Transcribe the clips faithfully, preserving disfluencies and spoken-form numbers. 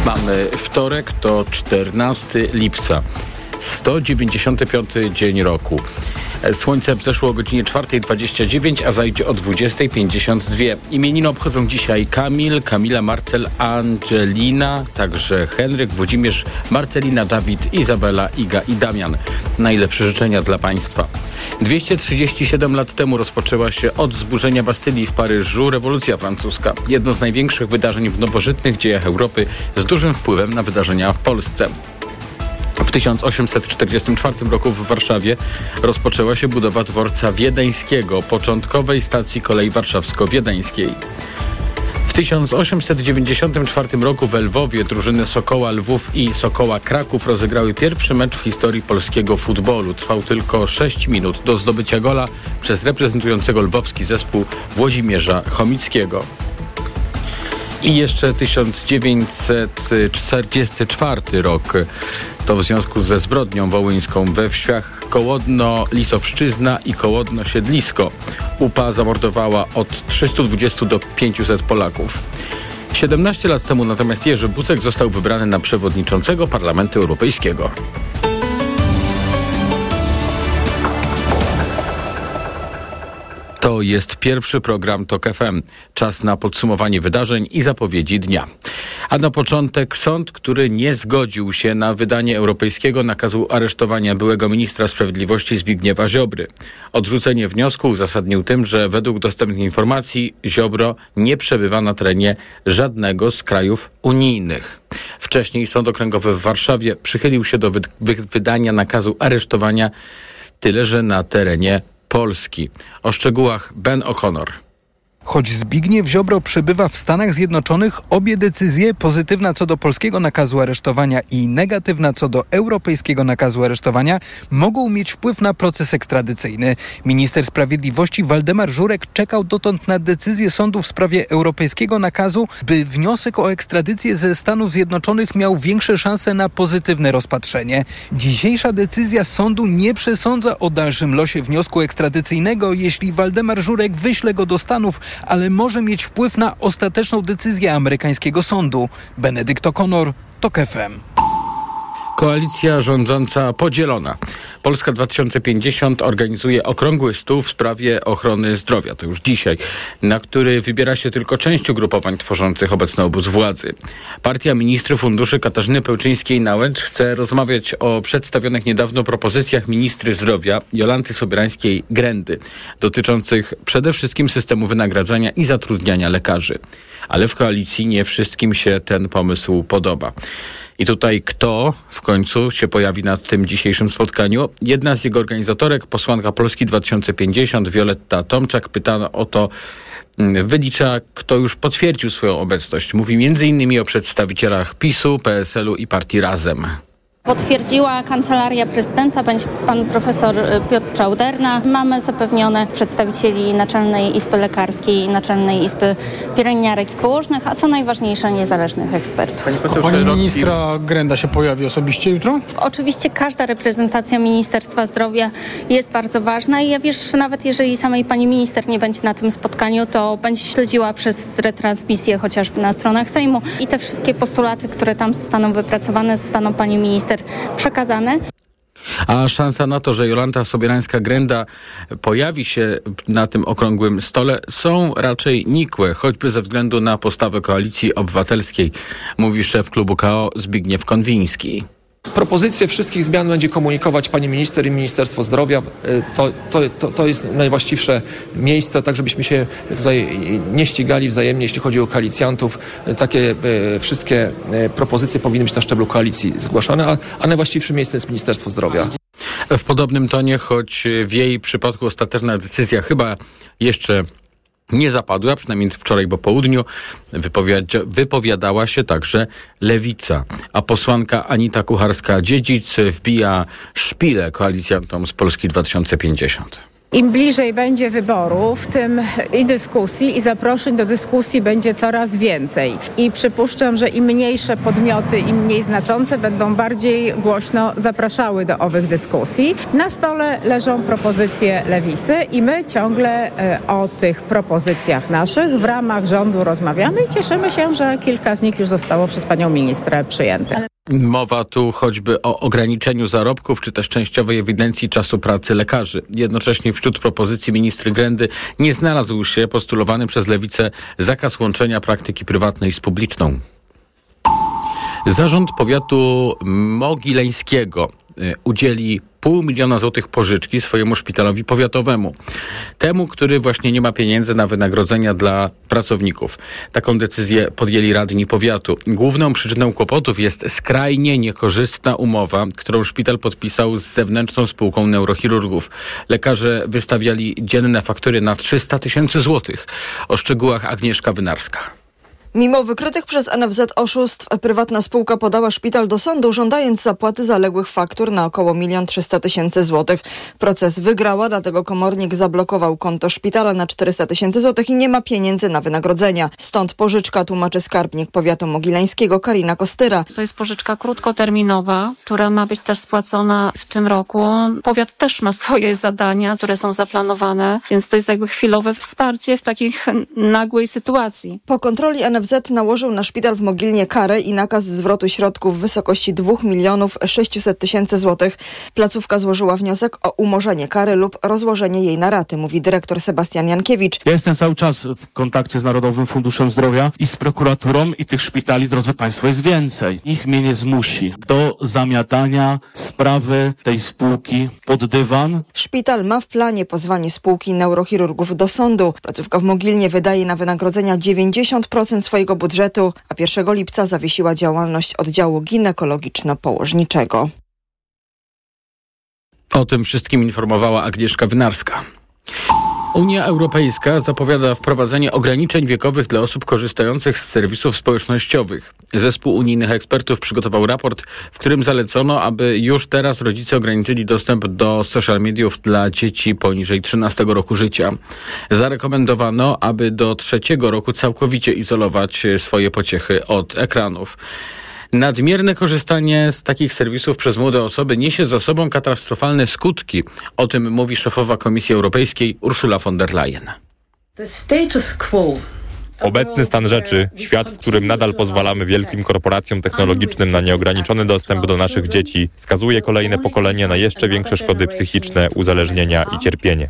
Mamy wtorek, to czternastego lipca, sto dziewięćdziesiąty piąty dzień roku. Słońce wzeszło o godzinie czwarta dwadzieścia dziewięć, a zajdzie o dwudziesta pięćdziesiąt dwa. Imieniny obchodzą dzisiaj Kamil, Kamila, Marcel, Angelina, także Henryk, Włodzimierz, Marcelina, Dawid, Izabela, Iga i Damian. Najlepsze życzenia dla Państwa. dwieście trzydzieści siedem lat temu rozpoczęła się od zburzenia Bastylii w Paryżu rewolucja francuska. Jedno z największych wydarzeń w nowożytnych dziejach Europy z dużym wpływem na wydarzenia w Polsce. W tysiąc osiemset czterdziestym czwartym roku w Warszawie rozpoczęła się budowa dworca wiedeńskiego, początkowej stacji kolei warszawsko-wiedeńskiej. W tysiąc osiemset dziewięćdziesiątym czwartym roku w Lwowie drużyny Sokoła Lwów i Sokoła Kraków rozegrały pierwszy mecz w historii polskiego futbolu. Trwał tylko sześć minut do zdobycia gola przez reprezentującego lwowski zespół Włodzimierza Chomickiego. I jeszcze tysiąc dziewięćset czterdziesty czwarty rok. To w związku ze zbrodnią wołyńską we wsiach Kołodno-Lisowszczyzna i Kołodno-Siedlisko. U P A zamordowała od trzystu dwudziestu do pięciuset Polaków. siedemnaście lat temu natomiast Jerzy Buzek został wybrany na przewodniczącego Parlamentu Europejskiego. To jest pierwszy program TOK F M. Czas na podsumowanie wydarzeń i zapowiedzi dnia. A na początek sąd, który nie zgodził się na wydanie europejskiego nakazu aresztowania byłego ministra sprawiedliwości Zbigniewa Ziobry. Odrzucenie wniosku uzasadnił tym, że według dostępnych informacji Ziobro nie przebywa na terenie żadnego z krajów unijnych. Wcześniej Sąd Okręgowy w Warszawie przychylił się do wy- wy- wydania nakazu aresztowania, tyle że na terenie Polski. O szczegółach Ben O'Connor. Choć Zbigniew Ziobro przebywa w Stanach Zjednoczonych, obie decyzje, pozytywna co do polskiego nakazu aresztowania i negatywna co do europejskiego nakazu aresztowania, mogą mieć wpływ na proces ekstradycyjny. Minister Sprawiedliwości Waldemar Żurek czekał dotąd na decyzję sądu w sprawie europejskiego nakazu, by wniosek o ekstradycję ze Stanów Zjednoczonych miał większe szanse na pozytywne rozpatrzenie. Dzisiejsza decyzja sądu nie przesądza o dalszym losie wniosku ekstradycyjnego, jeśli Waldemar Żurek wyśle go do Stanów, ale może mieć wpływ na ostateczną decyzję amerykańskiego sądu. Benedykt O'Connor, TOK F M. Koalicja rządząca podzielona. Polska dwa tysiące pięćdziesiąt organizuje okrągły stół w sprawie ochrony zdrowia. To już dzisiaj, na który wybiera się tylko część ugrupowań tworzących obecny obóz władzy. Partia Ministrów Funduszy Katarzyny Pełczyńskiej-Nałęcz chce rozmawiać o przedstawionych niedawno propozycjach ministry zdrowia Jolanty Sobierańskiej-Grendy dotyczących przede wszystkim systemu wynagradzania i zatrudniania lekarzy. Ale w koalicji nie wszystkim się ten pomysł podoba. I tutaj kto w końcu się pojawi na tym dzisiejszym spotkaniu? Jedna z jego organizatorek, posłanka Polski dwa tysiące pięćdziesiąt, Wioletta Tomczak, pytana o to, wylicza, kto już potwierdził swoją obecność. Mówi między innymi o przedstawicielach PiSu, P S L u i partii Razem. Potwierdziła Kancelaria Prezydenta, będzie pan profesor Piotr Czauderna. Mamy zapewnione przedstawicieli Naczelnej Izby Lekarskiej, Naczelnej Izby Pielęgniarek i Położnych, a co najważniejsze niezależnych ekspertów. Pani, poseł, pani ministra Grenda się pojawi osobiście jutro? Oczywiście każda reprezentacja Ministerstwa Zdrowia jest bardzo ważna i ja wiesz, nawet jeżeli samej pani minister nie będzie na tym spotkaniu, to będzie śledziła przez retransmisję chociażby na stronach Sejmu i te wszystkie postulaty, które tam zostaną wypracowane, zostaną pani minister przekazane. A szansa na to, że Jolanta Sobierańska-Grenda pojawi się na tym okrągłym stole, są raczej nikłe, choćby ze względu na postawę Koalicji Obywatelskiej, mówi szef klubu K O Zbigniew Konwiński. Propozycje wszystkich zmian będzie komunikować pani minister i Ministerstwo Zdrowia. To, to, to, to jest najwłaściwsze miejsce, tak żebyśmy się tutaj nie ścigali wzajemnie, jeśli chodzi o koalicjantów. Takie e, wszystkie e, propozycje powinny być na szczeblu koalicji zgłaszane, a, a najwłaściwszym miejscem jest Ministerstwo Zdrowia. W podobnym tonie, choć w jej przypadku ostateczna decyzja chyba jeszcze nie zapadła, przynajmniej wczoraj po południu wypowiada, wypowiadała się także Lewica, a posłanka Anita Kucharska-Dziedzic wbija szpilę koalicjantom z Polski dwa tysiące pięćdziesiąt. Im bliżej będzie wyborów, tym i dyskusji, i zaproszeń do dyskusji będzie coraz więcej. I przypuszczam, że im mniejsze podmioty, im mniej znaczące będą bardziej głośno zapraszały do owych dyskusji. Na stole leżą propozycje Lewicy i my ciągle o tych propozycjach naszych w ramach rządu rozmawiamy i cieszymy się, że kilka z nich już zostało przez panią ministrę przyjęte. Mowa tu choćby o ograniczeniu zarobków, czy też częściowej ewidencji czasu pracy lekarzy. Jednocześnie wśród propozycji ministry Grendy nie znalazł się postulowany przez Lewicę zakaz łączenia praktyki prywatnej z publiczną. Zarząd powiatu mogileńskiego udzieli pół miliona złotych pożyczki swojemu szpitalowi powiatowemu. Temu, który właśnie nie ma pieniędzy na wynagrodzenia dla pracowników. Taką decyzję podjęli radni powiatu. Główną przyczyną kłopotów jest skrajnie niekorzystna umowa, którą szpital podpisał z zewnętrzną spółką neurochirurgów. Lekarze wystawiali dzienne faktury na trzysta tysięcy złotych. O szczegółach Agnieszka Wynarska. Mimo wykrytych przez N F Z oszustw, prywatna spółka podała szpital do sądu, żądając zapłaty zaległych faktur na około milion trzysta tysięcy złotych. Proces wygrała, dlatego komornik zablokował konto szpitala na czterysta tysięcy złotych i nie ma pieniędzy na wynagrodzenia. Stąd pożyczka, tłumaczy skarbnik powiatu mogileńskiego Karina Kostyra. To jest pożyczka krótkoterminowa, która ma być też spłacona w tym roku. Powiat też ma swoje zadania, które są zaplanowane, więc to jest jakby chwilowe wsparcie w takiej nagłej sytuacji. Po kontroli N F Z nałożył na szpital w Mogilnie karę i nakaz zwrotu środków w wysokości dwóch milionów sześciuset tysięcy złotych. Placówka złożyła wniosek o umorzenie kary lub rozłożenie jej na raty, mówi dyrektor Sebastian Jankiewicz. Ja jestem cały czas w kontakcie z Narodowym Funduszem Zdrowia i z prokuraturą i tych szpitali, drodzy Państwo, jest więcej. Nikt mnie nie zmusi do zamiatania sprawy tej spółki pod dywan. Szpital ma w planie pozwanie spółki neurochirurgów do sądu. Placówka w Mogilnie wydaje na wynagrodzenia dziewięćdziesiąt procent swojego budżetu, a pierwszego lipca zawiesiła działalność oddziału ginekologiczno-położniczego. O tym wszystkim informowała Agnieszka Wynarska. Unia Europejska zapowiada wprowadzenie ograniczeń wiekowych dla osób korzystających z serwisów społecznościowych. Zespół unijnych ekspertów przygotował raport, w którym zalecono, aby już teraz rodzice ograniczyli dostęp do social mediów dla dzieci poniżej trzynastego roku życia. Zarekomendowano, aby do trzeciego roku całkowicie izolować swoje pociechy od ekranów. Nadmierne korzystanie z takich serwisów przez młode osoby niesie za sobą katastrofalne skutki. O tym mówi szefowa Komisji Europejskiej Ursula von der Leyen. The status quo. Obecny stan rzeczy, świat, w którym nadal pozwalamy wielkim korporacjom technologicznym na nieograniczony dostęp do naszych dzieci, skazuje kolejne pokolenia na jeszcze większe szkody psychiczne, uzależnienia i cierpienie.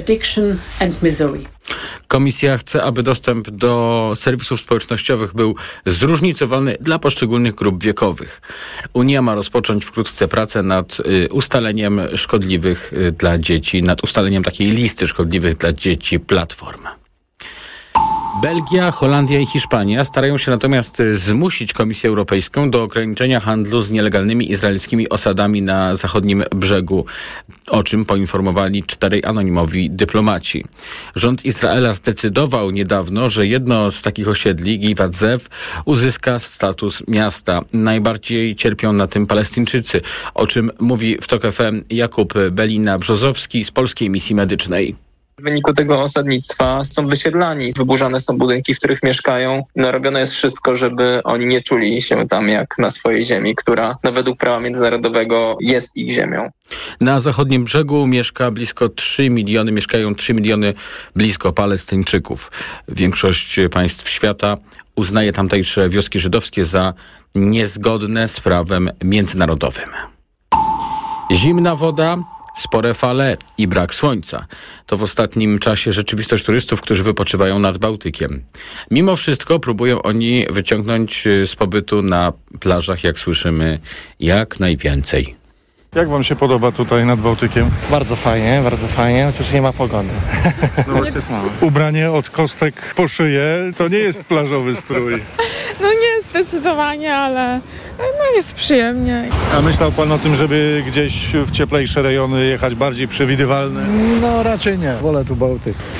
Komisja chce, aby dostęp do serwisów społecznościowych był zróżnicowany dla poszczególnych grup wiekowych. Unia ma rozpocząć wkrótce pracę nad y, ustaleniem szkodliwych y, dla dzieci, nad ustaleniem takiej listy szkodliwych dla dzieci platform. Belgia, Holandia i Hiszpania starają się natomiast zmusić Komisję Europejską do ograniczenia handlu z nielegalnymi izraelskimi osadami na zachodnim brzegu, o czym poinformowali czterej anonimowi dyplomaci. Rząd Izraela zdecydował niedawno, że jedno z takich osiedli, Givat Zev, uzyska status miasta. Najbardziej cierpią na tym Palestyńczycy, o czym mówi w TOK F M Jakub Belina-Brzozowski z Polskiej Misji Medycznej. W wyniku tego osadnictwa są wysiedlani, wyburzane są budynki, w których mieszkają. No, robione jest wszystko, żeby oni nie czuli się tam jak na swojej ziemi, która no, według prawa międzynarodowego jest ich ziemią. Na zachodnim brzegu mieszka blisko trzy miliony, mieszkają trzy miliony blisko Palestyńczyków. Większość państw świata uznaje tamtejsze wioski żydowskie za niezgodne z prawem międzynarodowym. Zimna woda, spore fale i brak słońca. To w ostatnim czasie rzeczywistość turystów, którzy wypoczywają nad Bałtykiem. Mimo wszystko próbują oni wyciągnąć z pobytu na plażach, jak słyszymy, jak najwięcej. Jak wam się podoba tutaj nad Bałtykiem? Bardzo fajnie, bardzo fajnie, chociaż nie ma pogody. No właśnie, ubranie od kostek po szyję to nie jest plażowy strój. No nie zdecydowanie, ale no jest przyjemnie. A myślał pan o tym, żeby gdzieś w cieplejsze rejony jechać, bardziej przewidywalne? No raczej nie, wolę tu Bałtyk.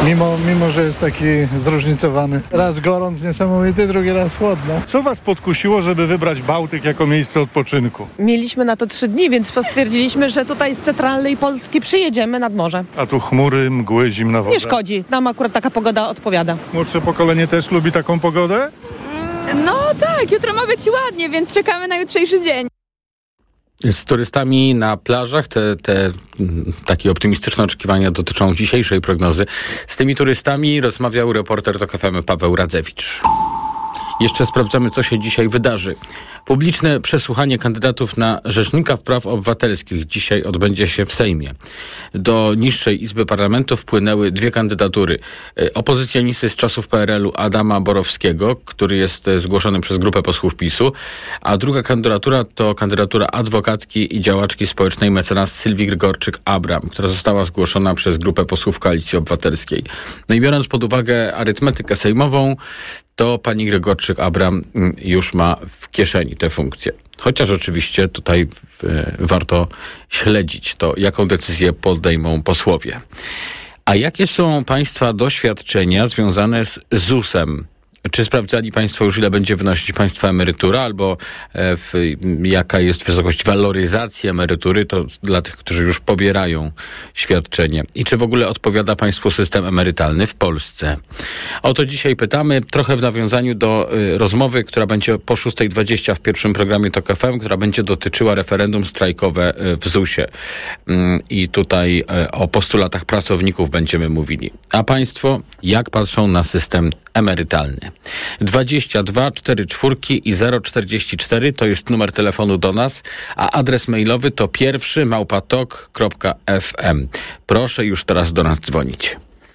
Mimo, mimo, że jest taki zróżnicowany. Raz gorąc niesamowity, drugi raz chłodno. Co was podkusiło, żeby wybrać Bałtyk jako miejsce odpoczynku? Mieliśmy na to trzy dni, więc stwierdziliśmy, że tutaj z centralnej Polski przyjedziemy nad morze. A tu chmury, mgły, zimna woda. Nie szkodzi. Nam akurat taka pogoda odpowiada. Młodsze pokolenie też lubi taką pogodę? No tak, jutro ma być ładnie, więc czekamy na jutrzejszy dzień. Z turystami na plażach te, te takie optymistyczne oczekiwania dotyczą dzisiejszej prognozy. Z tymi turystami rozmawiał reporter TOK F M Paweł Radzewicz. Jeszcze sprawdzamy, co się dzisiaj wydarzy. Publiczne przesłuchanie kandydatów na Rzecznika Praw Obywatelskich dzisiaj odbędzie się w Sejmie. Do niższej Izby Parlamentu wpłynęły dwie kandydatury. Opozycjonisty z czasów P R L-u Adama Borowskiego, który jest zgłoszony przez grupę posłów PiSu, a druga kandydatura to kandydatura adwokatki i działaczki społecznej mecenas Sylwii Grygorczyk-Abram, która została zgłoszona przez grupę posłów Koalicji Obywatelskiej. No i biorąc pod uwagę arytmetykę sejmową, to pani Grygorczyk-Abram już ma w kieszeni tę funkcję. Chociaż oczywiście tutaj y, warto śledzić to, jaką decyzję podejmą posłowie. A jakie są państwa doświadczenia związane z Z U S-em? Czy sprawdzali państwo już, ile będzie wynosić państwa emerytura, albo e, w, jaka jest wysokość waloryzacji emerytury, to dla tych, którzy już pobierają świadczenie. I czy w ogóle odpowiada państwu system emerytalny w Polsce? O to dzisiaj pytamy, trochę w nawiązaniu do y, rozmowy, która będzie po szósta dwadzieścia w pierwszym programie TOK F M, która będzie dotyczyła referendum strajkowe y, w Z U S-ie. Y, I tutaj y, o postulatach pracowników będziemy mówili. A państwo, jak patrzą na system emerytalny? dwadzieścia dwa czterdzieści cztery i zero czterdzieści cztery to jest numer telefonu do nas, a adres mailowy to pierwszy małpa tok kropka f m. Proszę już teraz do nas dzwonić.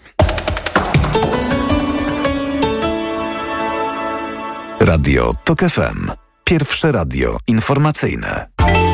Radio TOK F M. Pierwsze radio informacyjne.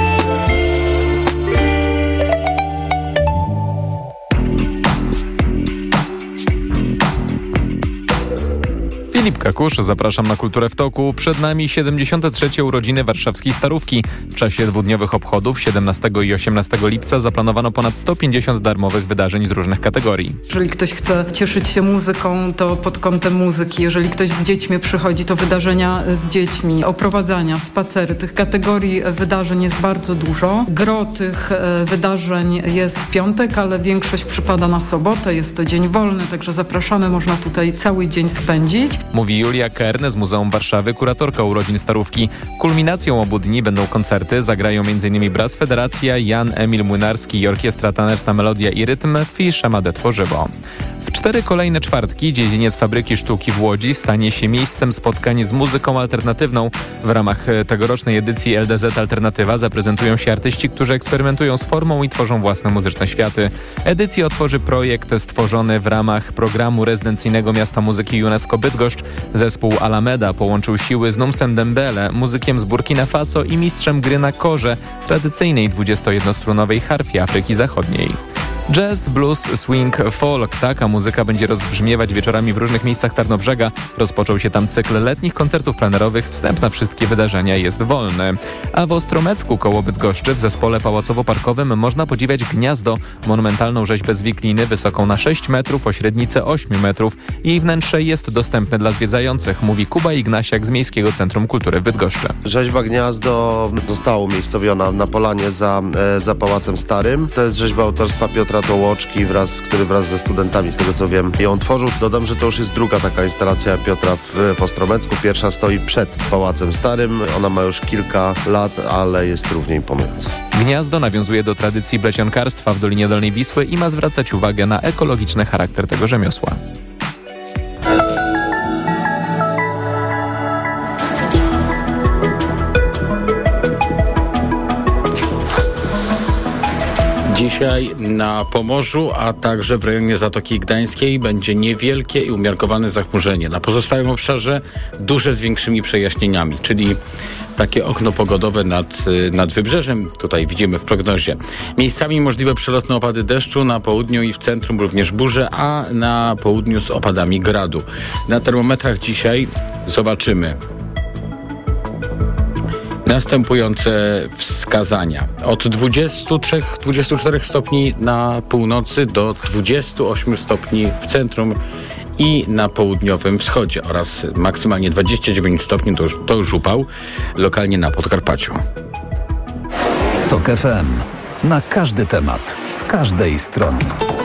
Filip Kakusz, zapraszam na Kulturę w Toku. Przed nami siedemdziesiąte trzecie urodziny warszawskiej Starówki. W czasie dwudniowych obchodów siedemnastego i osiemnastego lipca zaplanowano ponad sto pięćdziesiąt darmowych wydarzeń z różnych kategorii. Jeżeli ktoś chce cieszyć się muzyką, to pod kątem muzyki. Jeżeli ktoś z dziećmi przychodzi, to wydarzenia z dziećmi, oprowadzania, spacery. Tych kategorii wydarzeń jest bardzo dużo. Gro tych wydarzeń jest w piątek, ale większość przypada na sobotę. Jest to dzień wolny, także zapraszamy. Można tutaj cały dzień spędzić. Mówi Julia Kern z Muzeum Warszawy, kuratorka urodzin Starówki. Kulminacją obu dni będą koncerty. Zagrają m.in. Brass Federacja, Jan Emil Młynarski i Orkiestra Taneczna Melodia i Rytm, Fiszemadę Tworzywo. W cztery kolejne czwartki dziedziniec Fabryki Sztuki w Łodzi stanie się miejscem spotkań z muzyką alternatywną. W ramach tegorocznej edycji L D Z Alternatywa zaprezentują się artyści, którzy eksperymentują z formą i tworzą własne muzyczne światy. Edycję otworzy projekt stworzony w ramach programu rezydencyjnego Miasta Muzyki UNESCO Bydgoszcz. Zespół Alameda połączył siły z Numsem Dembele, muzykiem z Burkina Faso i mistrzem gry na korze, tradycyjnej dwudziestojednostrunowej harfie Afryki Zachodniej. Jazz, blues, swing, folk. Taka muzyka będzie rozbrzmiewać wieczorami w różnych miejscach Tarnobrzega. Rozpoczął się tam cykl letnich koncertów plenerowych. Wstęp na wszystkie wydarzenia jest wolny. A w Ostromecku koło Bydgoszczy w zespole pałacowo-parkowym można podziwiać Gniazdo, monumentalną rzeźbę z wikliny wysoką na sześć metrów o średnicy ośmiu metrów. Jej wnętrze jest dostępne dla zwiedzających, mówi Kuba Ignasiak z Miejskiego Centrum Kultury w Bydgoszczy. Rzeźba Gniazdo została umiejscowiona na polanie za, za Pałacem Starym. To jest rzeźba autorstwa Piotra Tołoczki, wraz, który wraz ze studentami, z tego co wiem, ją tworzył. Dodam, że to już jest druga taka instalacja Piotra w, w Ostromecku. Pierwsza stoi przed Pałacem Starym. Ona ma już kilka lat, ale jest równie imponująca. Gniazdo nawiązuje do tradycji plecionkarstwa w Dolinie Dolnej Wisły i ma zwracać uwagę na ekologiczny charakter tego rzemiosła. Dzisiaj na Pomorzu, a także w rejonie Zatoki Gdańskiej będzie niewielkie i umiarkowane zachmurzenie. Na pozostałym obszarze duże z większymi przejaśnieniami, czyli takie okno pogodowe nad, nad wybrzeżem. Tutaj widzimy w prognozie. Miejscami możliwe przelotne opady deszczu, na południu i w centrum również burze, a na południu z opadami gradu. Na termometrach dzisiaj zobaczymy. następujące wskazania. Od dwudziestu trzech do dwudziestu czterech stopni na północy do dwudziestu ośmiu stopni w centrum i na południowym wschodzie oraz maksymalnie dwadzieścia dziewięć stopni, to już, to już upał, lokalnie na Podkarpaciu. TOK F M. Na każdy temat, z każdej strony.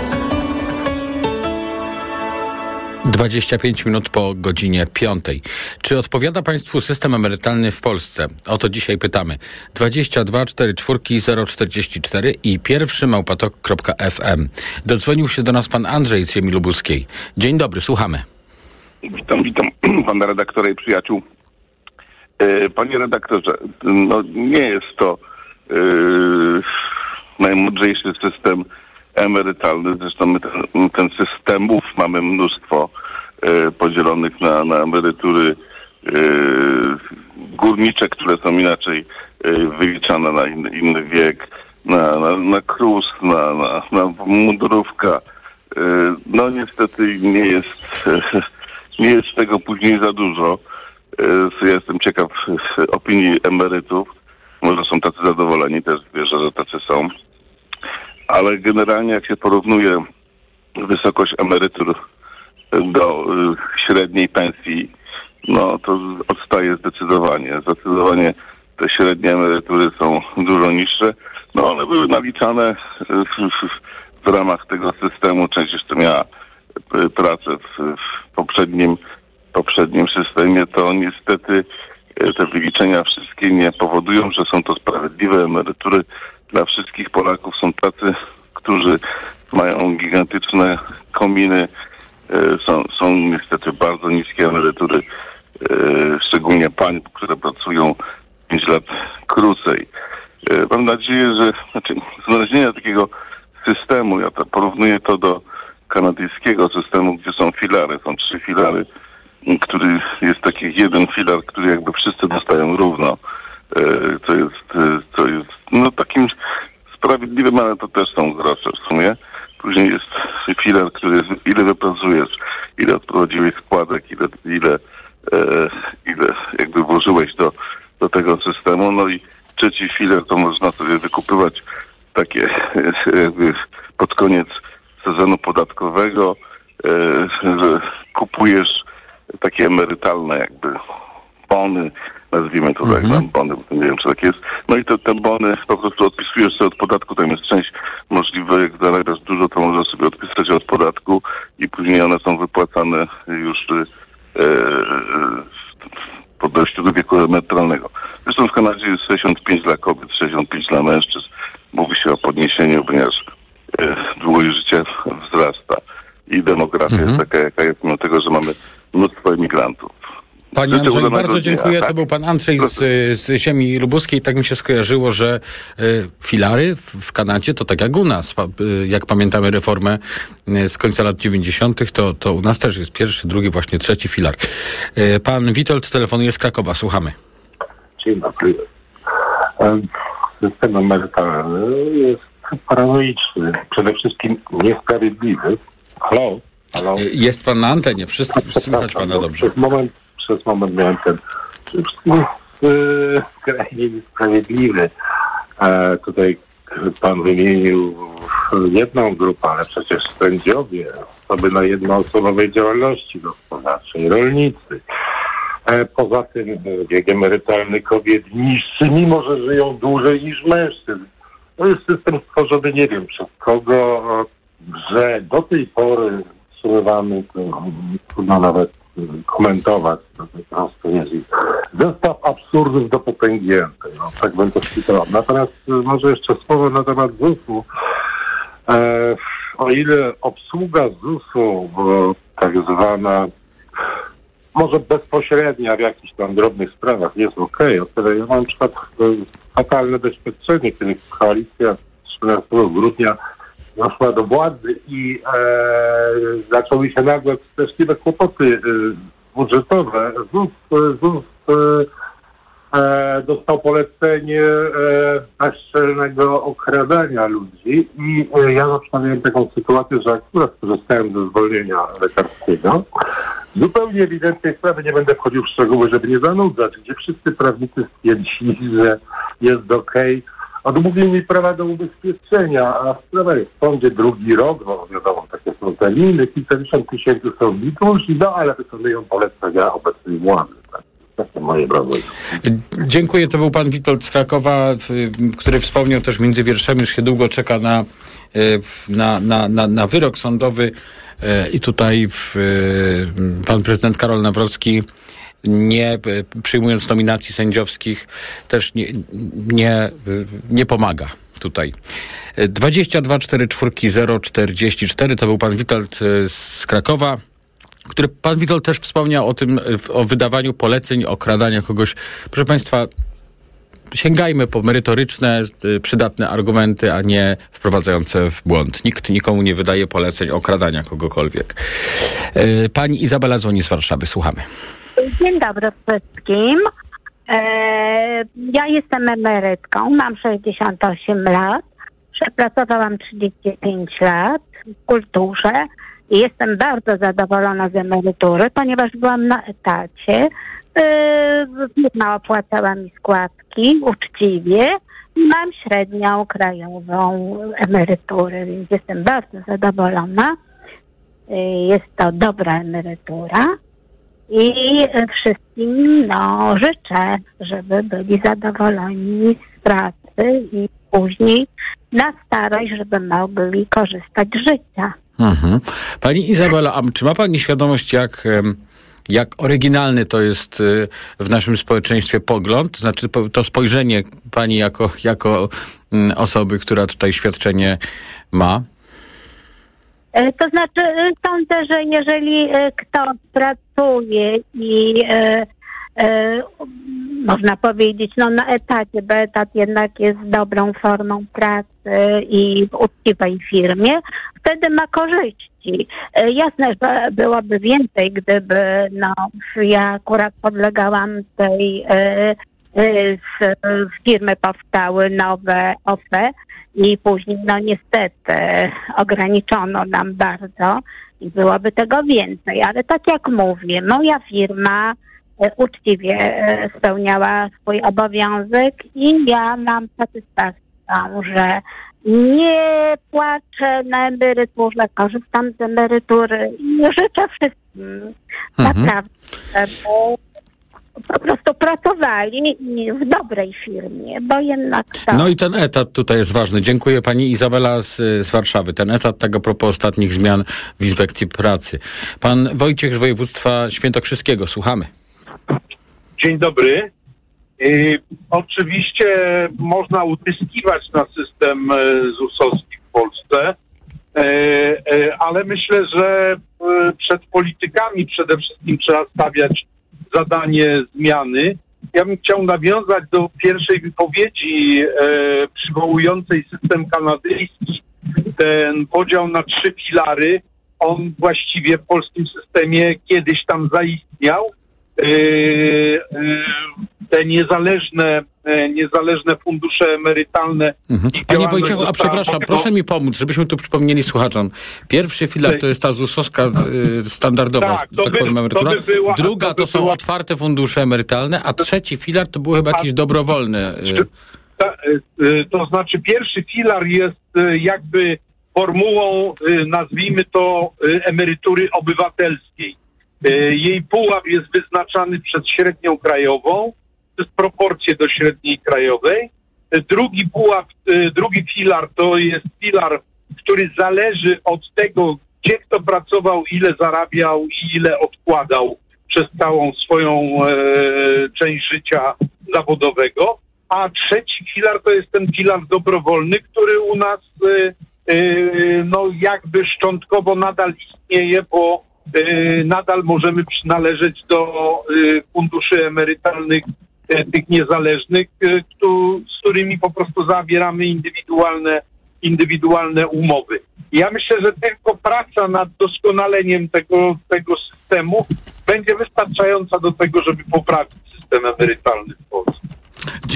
dwadzieścia pięć minut po godzinie piątej. Czy odpowiada Państwu system emerytalny w Polsce? O to dzisiaj pytamy. dwadzieścia dwa czterdzieści cztery zero czterdzieści cztery i pierwszy małpatok kropka f m. Dodzwonił się do nas pan Andrzej z ziemi lubuskiej. Dzień dobry, słuchamy. Witam, witam pana redaktora i przyjaciół. E, panie redaktorze, no nie jest to e, najmądrzejszy system emerytalny. Zresztą my ten, ten systemów mamy mnóstwo e, podzielonych na, na emerytury e, górnicze, które są inaczej e, wyliczane na inny, inny wiek, na, na, na krus, na, na, na mundurówka. E, no niestety nie jest, e, nie jest tego później za dużo. E, ja jestem ciekaw opinii emerytów. Może są tacy zadowoleni, też wierzę, że tacy są. Ale generalnie jak się porównuje wysokość emerytur do y, średniej pensji, no to odstaje zdecydowanie. Zdecydowanie te średnie emerytury są dużo niższe. No one były naliczane w, w ramach tego systemu. Część jeszcze miała y, pracę w, w poprzednim, poprzednim systemie. To niestety y, te wyliczenia wszystkie nie powodują, że są to sprawiedliwe emerytury. Dla wszystkich Polaków są tacy, którzy mają gigantyczne kominy, e, są, są niestety bardzo niskie emerytury, e, szczególnie pań, które pracują pięć lat krócej. E, mam nadzieję, że znaczy, znalezienie takiego systemu, ja to porównuję to do kanadyjskiego systemu, gdzie są filary, są trzy filary, który jest taki jeden filar, który jakby wszyscy dostają równo. To jest, to jest no takim sprawiedliwym, ale to też są grosze w sumie. Później jest filar, który jest, ile wypracujesz, ile odprowadziłeś składek, ile, ile, e, ile jakby włożyłeś do, do tego systemu. No i trzeci filar to można sobie wykupywać takie jakby pod koniec sezonu podatkowego, e, że kupujesz takie emerytalne jakby bony, nazwijmy to tak, mm-hmm. bony, nie wiem czy tak jest. No i te, te bony po prostu odpisujesz sobie od podatku, tam jest część możliwa, jak zarabiasz dużo, to możesz sobie odpisać od podatku i później one są wypłacane już e, po dojściu do wieku emerytalnego. Zresztą w Kanadzie jest sześćdziesiąt pięć dla kobiet, sześćdziesiąt pięć dla mężczyzn. Mówi się o podniesieniu, ponieważ e, długość życia wzrasta i demografia mm-hmm. jest taka, jaka jest, mimo tego, że mamy mnóstwo emigrantów. Panie Andrzej, bardzo dziękuję. To był pan Andrzej z, z ziemi lubuskiej. Tak mi się skojarzyło, że y, filary w, w Kanadzie to tak jak u nas. Pa, y, jak pamiętamy reformę y, z końca lat dziewięćdziesiątych, to, to u nas też jest pierwszy, drugi, właśnie trzeci filar. Y, pan Witold telefonuje z Krakowa. Słuchamy. Dzień dobry. System emerytalny jest paranoiczny. Przede wszystkim niesprawiedliwy. Halo? Halo? Jest pan na antenie. Wszyscy słychać pana dobrze. Przez moment Przez moment miałem ten skrajnie niesprawiedliwy. E, tutaj pan wymienił jedną grupę, ale przecież sędziowie, osoby na jednoosobowej działalności gospodarczej, rolnicy. E, poza tym wiek emerytalny kobiet niższy, mimo że żyją dłużej niż mężczyzn. To jest system stworzony nie wiem przez kogo, że do tej pory utrzymywany, trudno nawet komentować, to po prostu jest zestaw absurdów do potęgiętej, no, tak bym to czytał. Natomiast może jeszcze słowo na temat zusu. E, o ile obsługa zusu, bo tak zwana, może bezpośrednia w jakichś tam drobnych sprawach jest okej, okay. O tyle ja mam na przykład fatalne doświadczenie, kiedy koalicja trzynastego grudnia doszła do władzy i e, zaczęły się nagle straszliwe kłopoty e, budżetowe. ZUS, ZUS e, e, dostał polecenie e, bezczelnego okradania ludzi i e, ja na przykład miałem taką sytuację, że akurat skorzystałem ze zwolnienia lekarskiego. Zupełnie ewidentnej sprawy, nie będę wchodził w szczegóły, żeby nie zanudzać, gdzie wszyscy prawnicy stwierdzili, że jest okej. Odmówili mi prawa do ubezpieczenia, a sprawa jest w sądzie drugi rok, bo wiadomo, takie są terminy, kilkadziesiąt tysięcy są licząci, no ale wykonują polecenia obecnej władzy. Tak. Takie moje brawo. Dziękuję, to był pan Witold z Krakowa, który wspomniał też między wierszami, już się długo czeka na, na, na, na, na wyrok sądowy i tutaj w, pan prezydent Karol Nawrocki, nie przyjmując nominacji sędziowskich, też nie, nie, nie pomaga tutaj. dwadzieścia dwa czterdzieści cztery zero czterdzieści cztery to był pan Witold z Krakowa, który pan Witold też wspomniał o tym, o wydawaniu poleceń, o kradaniu kogoś. Proszę państwa, sięgajmy po merytoryczne, przydatne argumenty, a nie wprowadzające w błąd. Nikt nikomu nie wydaje poleceń o kradania kogokolwiek. Pani Izabela dzwoni z Warszawy. Słuchamy. Dzień dobry wszystkim. E, ja jestem emerytką, mam sześćdziesiąt osiem lat, przepracowałam trzydzieści pięć lat w kulturze i jestem bardzo zadowolona z emerytury, ponieważ byłam na etacie. E, firma opłacała mi składki uczciwie i mam średnią krajową emeryturę, więc jestem bardzo zadowolona. E, jest to dobra emerytura. I wszystkim no, życzę, żeby byli zadowoleni z pracy i później na starość, żeby mogli korzystać z życia. Mhm. Pani Izabela, a czy ma pani świadomość, jak, jak oryginalny to jest w naszym społeczeństwie pogląd? Znaczy to spojrzenie pani jako, jako osoby, która tutaj świadczenie ma? To znaczy, sądzę, że jeżeli ktoś pracuje i e, e, można powiedzieć, no na etacie, bo etat jednak jest dobrą formą pracy i w uczciwej firmie, wtedy ma korzyści. E, jasne, że byłoby więcej, gdyby no, ja akurat podlegałam tej e, e, z, z firmy powstały nowe O F E, i później, no niestety, ograniczono nam bardzo i byłoby tego więcej. Ale tak jak mówię, moja firma e, uczciwie e, spełniała swój obowiązek i ja mam satysfakcję, że nie płaczę na emeryturze, korzystam z emerytury i życzę wszystkim mhm. naprawdę, bo po prostu pracowali w dobrej firmie, bo jednak to... No i ten etat tutaj jest ważny. Dziękuję pani Izabela z, z Warszawy. Ten etat, tak a propos ostatnich zmian w Inspekcji Pracy. Pan Wojciech z województwa świętokrzyskiego. Słuchamy. Dzień dobry. Yy, oczywiście można utyskiwać na system zusowski w Polsce, yy, yy, ale myślę, że yy, przed politykami przede wszystkim trzeba stawiać zadanie zmiany. Ja bym chciał nawiązać do pierwszej wypowiedzi e, przywołującej system kanadyjski. Ten podział na trzy filary, on właściwie w polskim systemie kiedyś tam zaistniał. E, e, te niezależne, e, niezależne fundusze emerytalne. Mhm. Panie Wojciechu, a przepraszam, proszę mi pomóc, żebyśmy tu przypomnieli słuchaczom. Pierwszy filar to jest ta zusowska y, standardowa, tak, tak by, powiem, emerytura. to by była, Druga to, to by są była... otwarte fundusze emerytalne, a trzeci filar to były chyba jakieś dobrowolne. Y... Ta, y, to znaczy pierwszy filar jest y, jakby formułą, y, nazwijmy to, y, emerytury obywatelskiej. Jej pułap jest wyznaczany przez średnią krajową, to jest proporcje do średniej krajowej. Drugi pułap, drugi filar to jest filar, który zależy od tego, gdzie kto pracował, ile zarabiał i ile odkładał przez całą swoją e, część życia zawodowego. A trzeci filar to jest ten filar dobrowolny, który u nas e, e, no jakby szczątkowo nadal istnieje, bo nadal możemy przynależeć do funduszy emerytalnych tych niezależnych, z którymi po prostu zawieramy indywidualne, indywidualne umowy. Ja myślę, że tylko praca nad doskonaleniem tego, tego systemu będzie wystarczająca do tego, żeby poprawić system emerytalny w Polsce.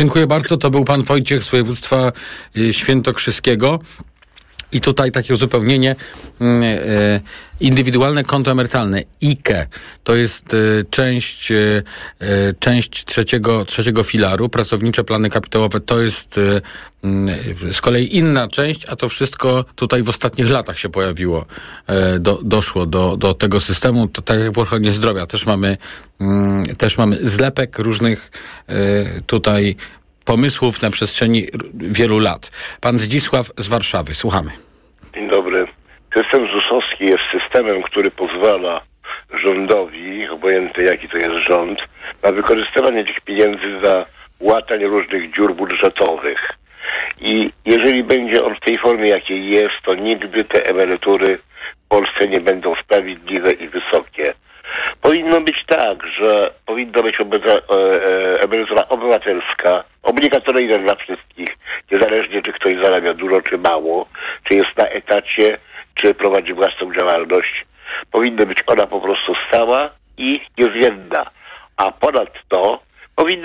Dziękuję bardzo. To był pan Wojciech z województwa świętokrzyskiego. I tutaj takie uzupełnienie, indywidualne konto emerytalne, I K E, to jest część, część trzeciego, trzeciego filaru, pracownicze plany kapitałowe to jest z kolei inna część, a to wszystko tutaj w ostatnich latach się pojawiło, do, doszło do, do tego systemu. To tak jak w ochronie zdrowia też mamy, też mamy zlepek różnych tutaj pomysłów na przestrzeni wielu lat. Pan Zdzisław z Warszawy, słuchamy. Dzień dobry. System zusowski jest systemem, który pozwala rządowi, obojętnie jaki to jest rząd, na wykorzystywanie tych pieniędzy za łatanie różnych dziur budżetowych. I jeżeli będzie on w tej formie, jakiej jest, to nigdy te emerytury w Polsce nie będą sprawiedliwe i wysokie. Powinno być tak, że powinna być emerytura obywatelska, obligatoryjna dla wszystkich, niezależnie czy ktoś zarabia dużo czy mało, czy jest na etacie, czy prowadzi własną działalność. Powinna być ona po prostu stała i niezmienna. A ponadto powinny